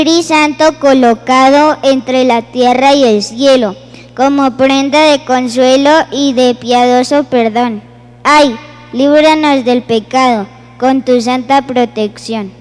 Espíritu Santo colocado entre la tierra y el cielo, como prenda de consuelo y de piadoso perdón. Ay, líbranos del pecado, con tu santa protección.